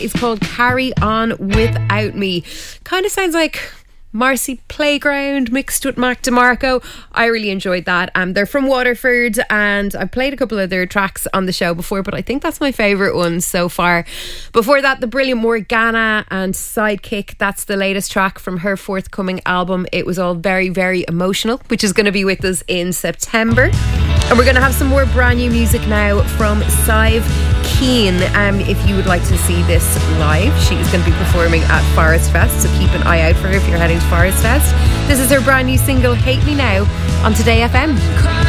It's called Carry On Without Me. Kind of sounds like Marcy Playground mixed with Mac DeMarco. I really enjoyed that. They're from Waterford and I've played a couple of their tracks on the show before, but I think that's my favourite one so far. Before that, the brilliant Morgana and Sidekick. That's the latest track from her forthcoming album. It was all very, very emotional, which is going to be with us in September. And we're going to have some more brand new music now from Sive Keen. If you would like to see this live, she is going to be performing at Forest Fest, so keep an eye out for her if you're heading to Forest Fest. This is her brand new single, Hate Me Now, on Today FM.